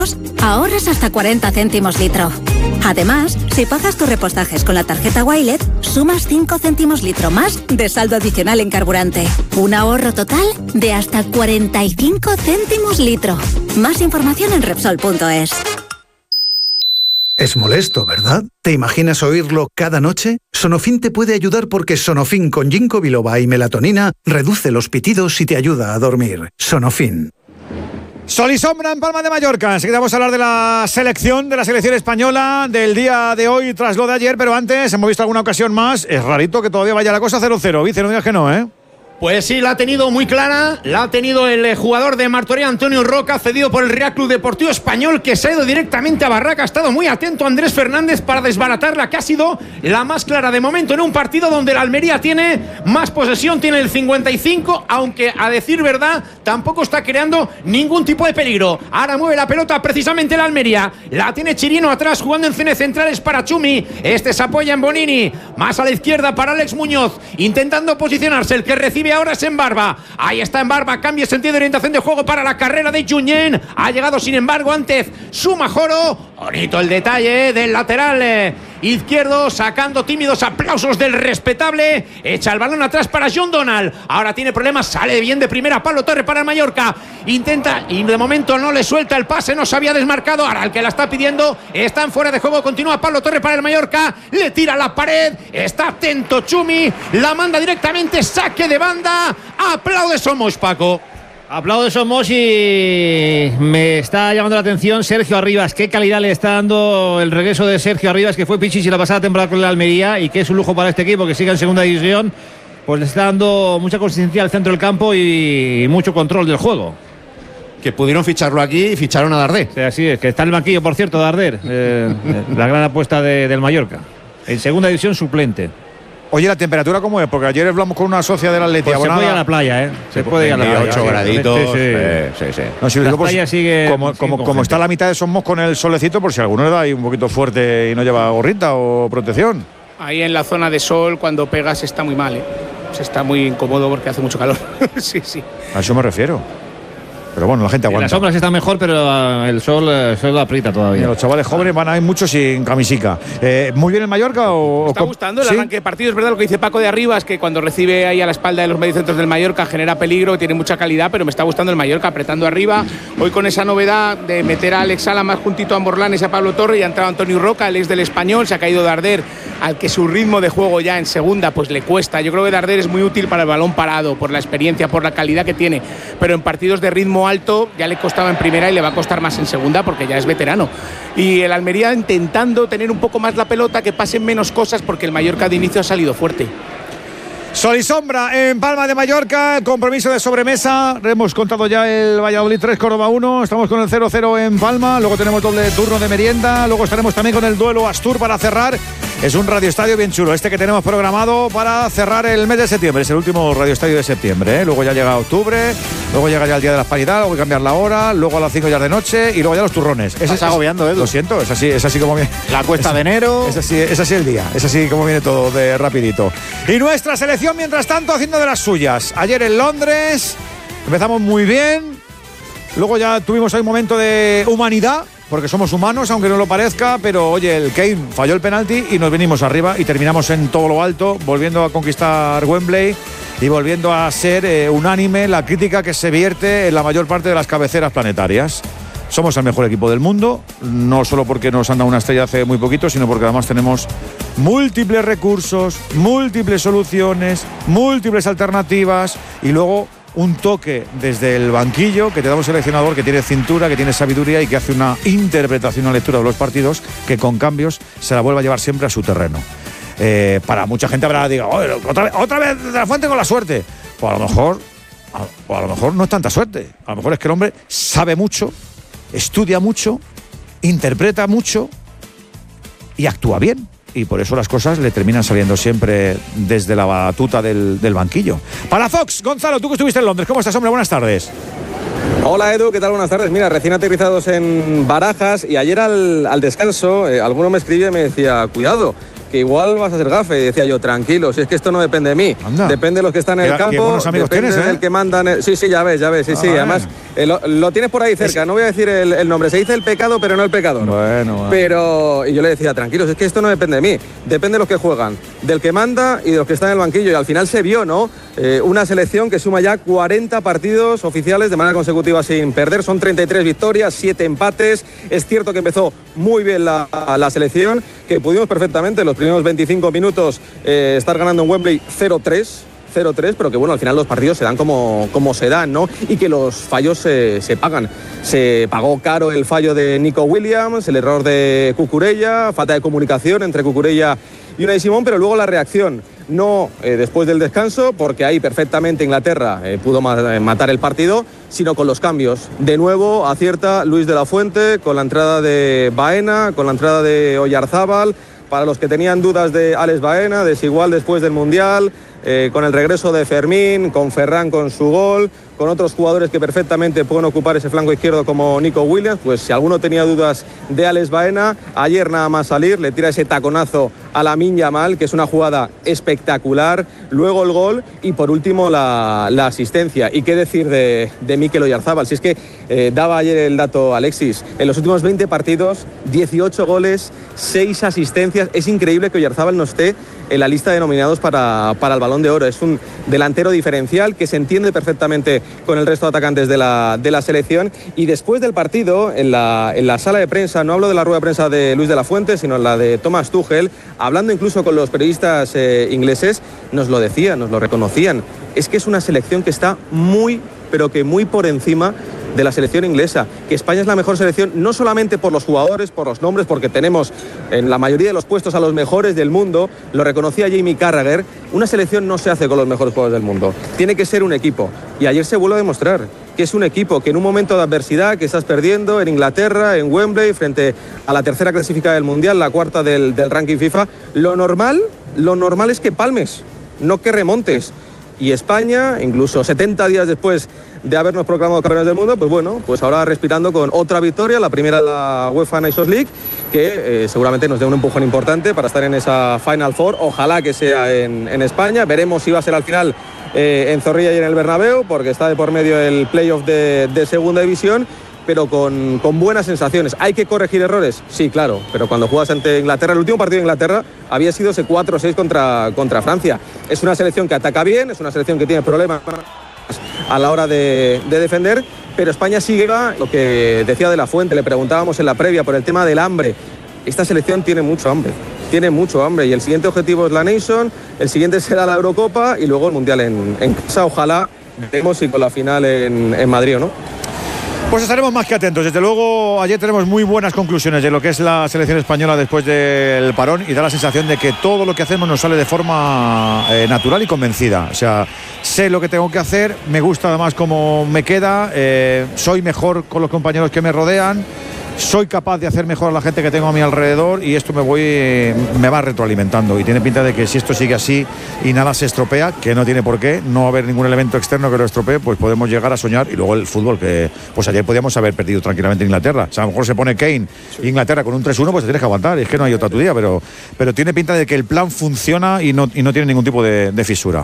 ahorras hasta 40 céntimos litro. Además, si pagas tus repostajes con la tarjeta Wilet, sumas 5 céntimos litro más de saldo adicional en carburante. Un ahorro total de hasta 45 céntimos litro. Más información en Repsol.es. Es molesto, ¿verdad? ¿Te imaginas oírlo cada noche? Sonofin te puede ayudar porque Sonofin con ginkgo biloba y melatonina reduce los pitidos y te ayuda a dormir. Sonofin. Sol y sombra en Palma de Mallorca. Enseguida vamos a hablar de la selección española del día de hoy tras lo de ayer, pero antes hemos visto alguna ocasión más. Es rarito que todavía vaya la cosa 0-0. Vice, no digas que no, ¿eh? Pues sí, la ha tenido muy clara, la ha tenido el jugador de Martorell, Antonio Roca, cedido por el Real Club Deportivo Español, que se ha ido directamente a Barraca. Ha estado muy atento Andrés Fernández para desbaratarla, que ha sido la más clara de momento en un partido donde la Almería tiene más posesión, tiene el 55, aunque a decir verdad tampoco está creando ningún tipo de peligro. Ahora mueve la pelota precisamente la Almería, la tiene Chirino atrás jugando en cine centrales para Chumi, este se apoya en Bonini, más a la izquierda para Alex Muñoz, intentando posicionarse, el que recibe ahora es en Barba, ahí está en Barba, cambia sentido de orientación de juego para la carrera de Junyent, ha llegado sin embargo antes Sumajoro, bonito el detalle del lateral izquierdo, sacando tímidos aplausos del respetable, echa el balón atrás para John Donald, ahora tiene problemas, sale bien de primera Pablo Torre para el Mallorca, intenta y de momento no le suelta el pase, no se había desmarcado, ahora el que la está pidiendo, están fuera de juego, continúa Pablo Torre para el Mallorca, le tira a la pared, está atento Chumi, la manda directamente, saque de banda, aplaude Somos, Paco. Aplaudo Somos y me está llamando la atención Sergio Arribas. Qué calidad le está dando el regreso de Sergio Arribas, que fue Pichichi la pasada temporada con la Almería y que es un lujo para este equipo que siga en segunda división. Pues le está dando mucha consistencia al centro del campo y mucho control del juego. Que pudieron ficharlo aquí y ficharon a Darder. Sí, así es, que está en el banquillo, por cierto, Darder, la gran apuesta del Mallorca. En segunda división suplente. Oye, ¿la temperatura cómo es? Porque ayer hablamos con una socia del Atleti. Pues se puede ir a la playa, ¿eh? Se puede ir a la playa. 8 graditos. Sí. No, si la digo, playa sigue como está la mitad de Somos con el solecito, por si alguno le da ahí un poquito fuerte y no lleva gorrita o protección. Ahí en la zona de sol, cuando pegas, está muy mal, ¿eh? Se está muy incómodo porque hace mucho calor. Sí. A eso me refiero. Pero bueno, la gente aguanta. Las sombras están mejor, pero el sol aprieta todavía. Los chavales jóvenes van a ir muchos sin camisica. ¿Muy bien el Mallorca? Me está gustando el arranque de partido. Es verdad lo que dice Paco de Arribas, que cuando recibe ahí a la espalda de los mediocentros del Mallorca genera peligro, tiene mucha calidad, pero me está gustando el Mallorca apretando arriba. Hoy con esa novedad de meter a Alex Sala más juntito a Morlanes y a Pablo Torre, y ha entrado Antonio Roca, el ex del Español, se ha caído Darder, al que su ritmo de juego ya en segunda pues le cuesta. Yo creo que Darder es muy útil para el balón parado, por la experiencia, por la calidad que tiene, pero en partidos de ritmo alto ya le costaba en primera y le va a costar más en segunda porque ya es veterano. Y el Almería intentando tener un poco más la pelota, que pasen menos cosas, porque el Mallorca de inicio ha salido fuerte. Sol y sombra en Palma de Mallorca, compromiso de sobremesa. Hemos contado ya el Valladolid 3, Córdoba 1. Estamos con el 0-0 en Palma. Luego tenemos doble turno de merienda. Luego estaremos también con el duelo Astur para cerrar. Es un radioestadio bien chulo, este que tenemos programado para cerrar el mes de septiembre. Es el último radioestadio de septiembre, ¿eh? Luego ya llega octubre, luego llega ya el día de la Hispanidad, luego hay que cambiar la hora, luego a las 5 ya de noche y luego ya los turrones. Estás agobiando, Edu. Lo siento, es así como viene. La cuesta de enero. Es así el día, es así como viene todo de rapidito. Y nuestra selección, mientras tanto, haciendo de las suyas. Ayer en Londres empezamos muy bien, luego ya tuvimos ahí un momento de humanidad, porque somos humanos, aunque no lo parezca, pero oye, el Kane falló el penalti y nos venimos arriba y terminamos en todo lo alto, volviendo a conquistar Wembley y volviendo a ser unánime la crítica que se vierte en la mayor parte de las cabeceras planetarias. Somos el mejor equipo del mundo, no solo porque nos han dado una estrella hace muy poquito, sino porque además tenemos múltiples recursos, múltiples soluciones, múltiples alternativas y luego un toque desde el banquillo que te da un seleccionador que tiene cintura, que tiene sabiduría y que hace una interpretación, una lectura de los partidos que con cambios se la vuelve a llevar siempre a su terreno. Para mucha gente habrá dicho, otra vez de la Fuente con la suerte. Pues a lo mejor no es tanta suerte. A lo mejor es que el hombre sabe mucho, estudia mucho, interpreta mucho y actúa bien. Y por eso las cosas le terminan saliendo siempre desde la batuta del banquillo. Para Fox, Gonzalo, tú que estuviste en Londres, ¿cómo estás, hombre? Buenas tardes. Hola Edu, ¿qué tal? Buenas tardes. Mira, recién aterrizados en Barajas y ayer al descanso alguno me escribía y me decía, cuidado, que igual vas a ser gafe. Y decía yo, tranquilo, si es que esto no depende de mí. Anda. Depende de los que están en el campo, buenos amigos depende tienes, del que mandan. Sí, ya ves, sí. Además, Lo tienes por ahí cerca, no voy a decir el nombre. Se dice el pecado, pero no el pecador. Bueno. Pero, y yo le decía, tranquilos, es que esto no depende de mí, depende de los que juegan, del que manda y de los que están en el banquillo. Y al final se vio, ¿no? Una selección que suma ya 40 partidos oficiales de manera consecutiva sin perder. Son 33 victorias, 7 empates. Es cierto que empezó muy bien la selección, que pudimos perfectamente en los primeros 25 minutos estar ganando en Wembley 0-3, pero que bueno, al final los partidos se dan como se dan, ¿no? Y que los fallos se pagan. Se pagó caro el fallo de Nico Williams, el error de Cucurella, falta de comunicación entre Cucurella y Unai Simón, pero luego la reacción, no después del descanso, porque ahí perfectamente Inglaterra pudo matar el partido, sino con los cambios. De nuevo acierta Luis de la Fuente con la entrada de Baena, con la entrada de Oyarzábal. Para los que tenían dudas de Alex Baena, desigual después del Mundial, con el regreso de Fermín, con Ferran con su gol, con otros jugadores que perfectamente pueden ocupar ese flanco izquierdo como Nico Williams, pues si alguno tenía dudas de Alex Baena, ayer nada más salir, le tira ese taconazo a Lamine Yamal, que es una jugada espectacular, luego el gol y por último la asistencia. Y qué decir de Mikel Oyarzábal, si es que daba ayer el dato Alexis, en los últimos 20 partidos, 18 goles, 6 asistencias, es increíble que Oyarzábal no esté en la lista de nominados para el Balón de Oro. Es un delantero diferencial que se entiende perfectamente con el resto de atacantes de la selección. Y después del partido, en la sala de prensa, no hablo de la rueda de prensa de Luis de la Fuente, sino en la de Thomas Tuchel, hablando incluso con los periodistas ingleses, nos lo decían, nos lo reconocían. Es que es una selección que está muy, pero que muy por encima de la selección inglesa, que España es la mejor selección no solamente por los jugadores, por los nombres, porque tenemos en la mayoría de los puestos a los mejores del mundo, lo reconocía Jamie Carragher, una selección no se hace con los mejores jugadores del mundo, tiene que ser un equipo, y ayer se vuelve a demostrar que es un equipo que en un momento de adversidad que estás perdiendo en Inglaterra, en Wembley, frente a la tercera clasificada del Mundial, la cuarta del ranking FIFA, lo normal es que palmes, no que remontes. Y España, incluso 70 días después de habernos proclamado campeones del mundo, pues bueno, pues ahora respirando con otra victoria, la primera de la UEFA Nations League, que seguramente nos dé un empujón importante para estar en esa Final Four. Ojalá que sea en España. Veremos si va a ser al final en Zorrilla y en el Bernabéu, porque está de por medio el playoff de segunda división, pero con buenas sensaciones. ¿Hay que corregir errores? Sí, claro, pero cuando juegas ante Inglaterra, el último partido de Inglaterra había sido ese 4-6 contra Francia. Es una selección que ataca bien, es una selección que tiene problemas a la hora de defender, pero España sigue lo que decía de la Fuente, le preguntábamos en la previa por el tema del hambre. Esta selección tiene mucho hambre y el siguiente objetivo es la Nation, el siguiente será la Eurocopa y luego el Mundial en casa. Ojalá veremos si con la final en Madrid o no. Pues estaremos más que atentos. Desde luego, ayer tenemos muy buenas conclusiones de lo que es la selección española después del parón y da la sensación de que todo lo que hacemos nos sale de forma natural y convencida. O sea, sé lo que tengo que hacer, me gusta además cómo me queda, soy mejor con los compañeros que me rodean, soy capaz de hacer mejor a la gente que tengo a mi alrededor y esto me va retroalimentando y tiene pinta de que si esto sigue así y nada se estropea, que no tiene por qué, no haber ningún elemento externo que lo estropee, pues podemos llegar a soñar. Y luego el fútbol, que pues ayer podíamos haber perdido tranquilamente Inglaterra. O sea, a lo mejor se pone Kane y Inglaterra con un 3-1, pues te tienes que aguantar, es que no hay otra tu día, pero tiene pinta de que el plan funciona y no tiene ningún tipo de fisura.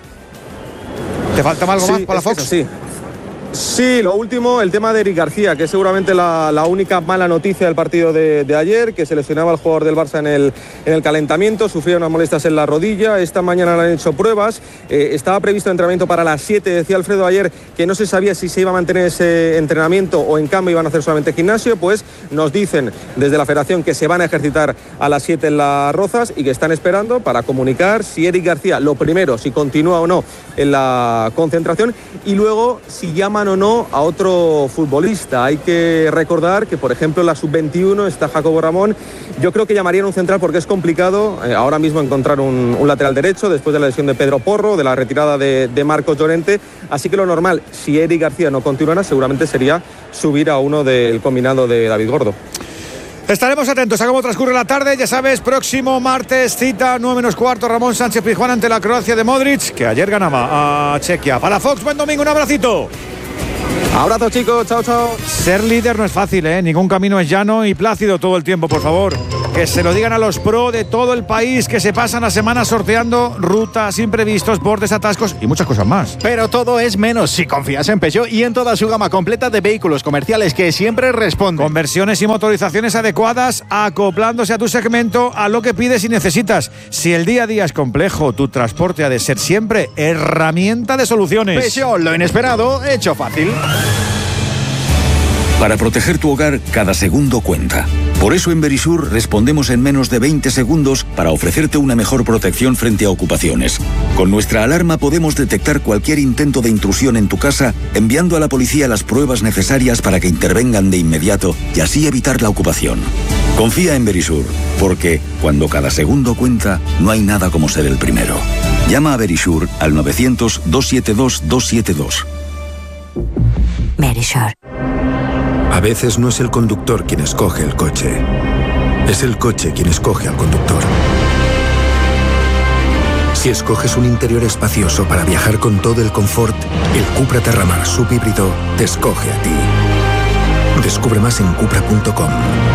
¿Te falta algo más para la Fox? Sí, lo último, el tema de Eric García, que es seguramente la única mala noticia del partido de ayer, que se lesionaba el jugador del Barça en el calentamiento, sufría unas molestias en la rodilla, esta mañana le han hecho pruebas, estaba previsto el entrenamiento para las 7, decía Alfredo ayer que no se sabía si se iba a mantener ese entrenamiento o en cambio iban a hacer solamente gimnasio, pues nos dicen desde la federación que se van a ejercitar a las 7 en Las Rozas y que están esperando para comunicar si Eric García, lo primero, si continúa o no en la concentración y luego si llaman o no a otro futbolista. Hay que recordar que, por ejemplo, en la sub-21 está Jacobo Ramón. Yo creo que llamarían un central porque es complicado ahora mismo encontrar un lateral derecho después de la lesión de Pedro Porro, de la retirada de Marcos Llorente. Así que lo normal, si Eric García no continuara, seguramente sería subir a uno del combinado de David Gordo. Estaremos atentos a cómo transcurre la tarde. Ya sabes, próximo martes, cita 9:15, Ramón Sánchez Pizjuán ante la Croacia de Modric, que ayer ganaba a Chequia. Para Fox, buen domingo, un abracito. Abrazo, chicos, chao, chao. Ser líder no es fácil, ¿eh? Ningún camino es llano y plácido todo el tiempo, por favor. Que se lo digan a los pro de todo el país, que se pasan la semana sorteando rutas, imprevistos, bordes, atascos y muchas cosas más. Pero todo es menos si confías en Peugeot y en toda su gama completa de vehículos comerciales que siempre responden. Conversiones y motorizaciones adecuadas, acoplándose a tu segmento, a lo que pides y necesitas. Si el día a día es complejo, tu transporte ha de ser siempre herramienta de soluciones. Peugeot, lo inesperado, hecho fácil. Para proteger tu hogar, cada segundo cuenta. Por eso en Verisur respondemos en menos de 20 segundos para ofrecerte una mejor protección frente a ocupaciones. Con nuestra alarma podemos detectar cualquier intento de intrusión en tu casa, enviando a la policía las pruebas necesarias para que intervengan de inmediato y así evitar la ocupación. Confía en Verisur, porque cuando cada segundo cuenta, no hay nada como ser el primero. Llama a Verisur al 900-272-272. Verisur. A veces no es el conductor quien escoge el coche, es el coche quien escoge al conductor. Si escoges un interior espacioso para viajar con todo el confort, el Cupra Terramar subhíbrido te escoge a ti. Descubre más en cupra.com.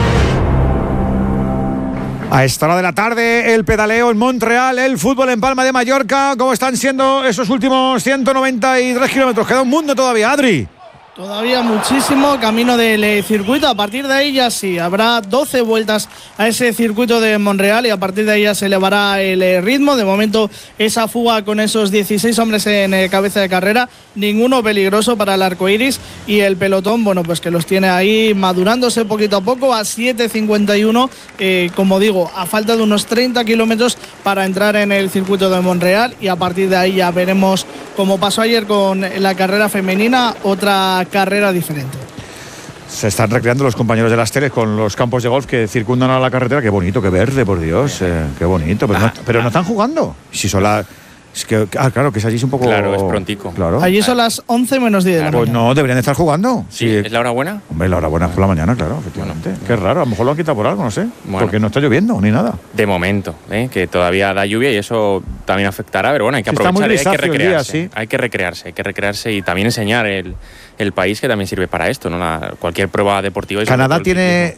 A esta hora de la tarde, el pedaleo en Montreal, el fútbol en Palma de Mallorca. ¿Cómo están siendo esos últimos 193 kilómetros? Queda un mundo todavía, Adri. Todavía muchísimo camino del circuito. A partir de ahí ya sí, habrá 12 vueltas a ese circuito de Montreal y a partir de ahí ya se elevará el ritmo. De momento esa fuga con esos 16 hombres en cabeza de carrera, ninguno peligroso para el arcoiris y el pelotón, bueno, pues que los tiene ahí madurándose poquito a poco a 7:51, como digo, a falta de unos 30 kilómetros para entrar en el circuito de Montreal y a partir de ahí ya veremos, como pasó ayer con la carrera femenina, otra carrera diferente. Se están recreando los compañeros de las teles con los campos de golf que circundan a la carretera. Qué bonito, qué verde, por Dios, qué bonito. Pero no están jugando. Si son es que, claro, que es allí es un poco... Claro, es prontico. Claro. Allí son las 11 menos 10 de la mañana. Pues no, deberían estar jugando. Sí, ¿es la hora buena? Hombre, la hora buena es por la mañana, claro, efectivamente. Bueno, qué raro, a lo mejor lo han quitado por algo, no sé. Bueno, porque no está lloviendo ni nada. De momento, que todavía da lluvia y eso también afectará, pero bueno, hay que aprovechar, hay que recrearse. Día, sí. Hay que recrearse y también enseñar el país, que también sirve para esto, ¿no? Cualquier prueba deportiva. Canadá tiene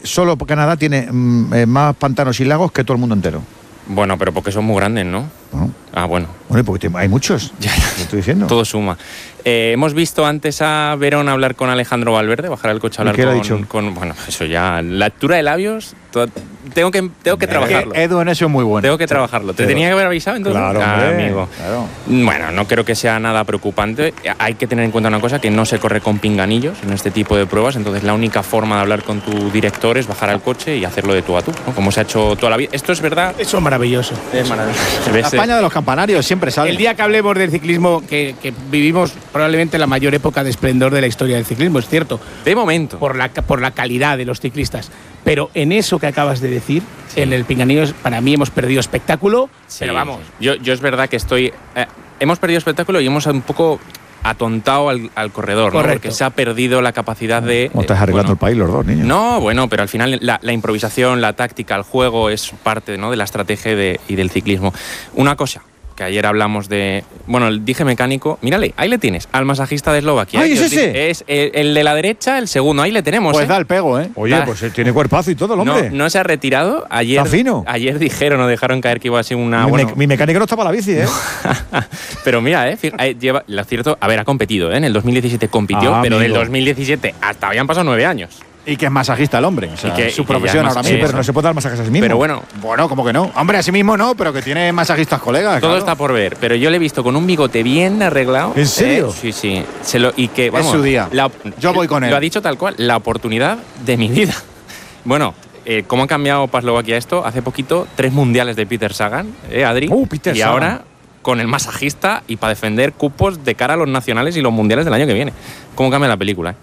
más pantanos y lagos que todo el mundo entero. Bueno, pero porque son muy grandes, ¿no? Bueno. Bueno, porque hay muchos. Ya. Lo estoy diciendo. Todo suma. Hemos visto antes a Verón hablar con Alejandro Valverde, bajar al coche a hablar con bueno, eso ya, la altura de labios, tengo que trabajarlo. Edu en eso es muy bueno. Tengo que trabajarlo. ¿Te tenía que haber avisado entonces? Claro, amigo. Claro. Bueno, no creo que sea nada preocupante. Hay que tener en cuenta una cosa, que no se corre con pinganillos en este tipo de pruebas, entonces la única forma de hablar con tu director es bajar al coche y hacerlo de tú a tú, ¿no? Como se ha hecho toda la vida. Esto es verdad. Eso es maravilloso. Es maravilloso. La España de los campanarios siempre sale. El día que hablemos del ciclismo, que vivimos probablemente la mayor época de esplendor de la historia del ciclismo, es cierto. De momento. Por la calidad de los ciclistas. Pero en eso que acabas de decir, en el pinganillo, para mí hemos perdido espectáculo. Sí. Pero vamos. Yo es verdad que hemos perdido espectáculo y hemos un poco atontado al corredor, ¿no? Porque se ha perdido la capacidad de... ¿Cómo estás arreglando el país los dos, niños? No, bueno, pero al final la improvisación, la táctica, el juego es parte, ¿no?, de la estrategia y del ciclismo. Una cosa, que ayer hablamos de... Bueno, el dije mecánico, mírale, ahí le tienes, al masajista de Eslovaquia. ¡Ay, es ese! Es el de la derecha, el segundo, ahí le tenemos. Pues da el pego, ¿eh? Oye, pues él tiene cuerpazo y todo el hombre. No se ha retirado. Ayer, está fino. Ayer dejaron caer que iba a ser una... Mi mecánico no está para la bici, ¿eh? Pero mira, lleva, lo cierto, ha competido, ¿eh? En el 2017 compitió, pero en el 2017 hasta habían pasado 9 años. Y que es masajista el hombre, o sea, que su profesión ahora mismo. Sí, pero no se puede dar masajes a sí mismo. Pero bueno, ¿cómo que no? Hombre, a sí mismo no, pero que tiene masajistas colegas. Todo está por ver, pero yo le he visto con un bigote bien arreglado. ¿En serio? Sí. Y que, es su día. Yo voy con él. Lo ha dicho tal cual, la oportunidad de mi vida. Bueno, ¿cómo ha cambiado para Eslovaquia esto? Hace poquito, 3 mundiales de Peter Sagan, Adri. Peter y Sagan. Ahora con el masajista y para defender cupos de cara a los nacionales y los mundiales del año que viene. ¿Cómo cambia la película,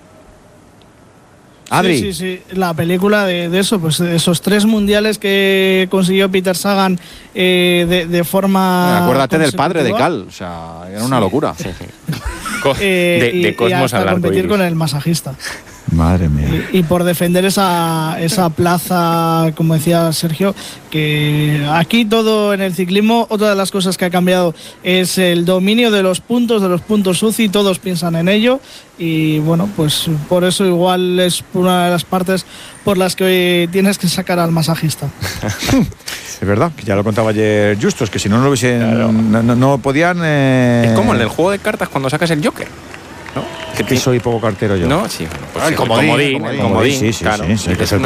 Adri. Sí. La película de eso, pues esos 3 mundiales que consiguió Peter Sagan de forma. Acuérdate del padre de Cal, o sea, era una locura. De Cosmos y hasta al arco competir iris. con el masajista. Madre mía. Y por defender esa plaza, como decía Sergio, que aquí todo en el ciclismo, otra de las cosas que ha cambiado es el dominio de los puntos UCI, todos piensan en ello y bueno, pues por eso igual es una de las partes por las que tienes que sacar al masajista. Es verdad, que ya lo contaba ayer Justos, que si no lo hubiesen, claro. no podían... Es como en el juego de cartas cuando sacas el Joker, ¿no? Que soy poco cartero yo. No, sí. Bueno, pues el comodín, sí, sí, claro. sí, sí, que es el